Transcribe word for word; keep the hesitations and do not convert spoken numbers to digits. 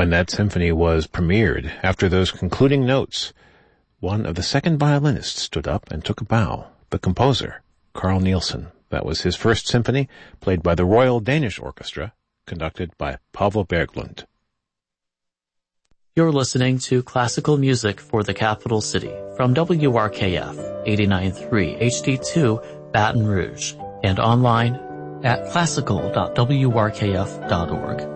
When that symphony was premiered, after those concluding notes, one of the second violinists stood up and took a bow. The composer, Carl Nielsen. That was his first symphony, played by the Royal Danish Orchestra, conducted by Pavel Berglund. You're listening to classical music for the capital city from W R K F eighty-nine point three H D two Baton Rouge and online at classical dot w r k f dot org.